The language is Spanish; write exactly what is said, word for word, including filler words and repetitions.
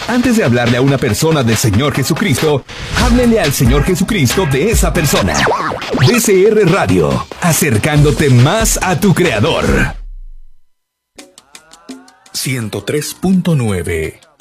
Antes de hablarle a una persona del Señor Jesucristo, háblele al Señor Jesucristo de esa persona. D C R Radio, acercándote más a tu Creador. ciento tres punto nueve